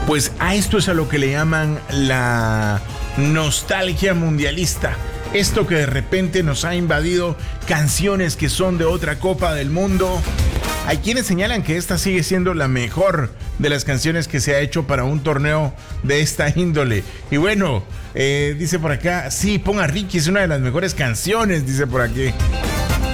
Pues a esto es a lo que le llaman la nostalgia mundialista. Esto que de repente nos ha invadido canciones que son de otra Copa del Mundo. Hay quienes señalan que esta sigue siendo la mejor de las canciones que se ha hecho para un torneo de esta índole. Y bueno, dice por acá, sí, ponga Ricky, es una de las mejores canciones, dice por aquí.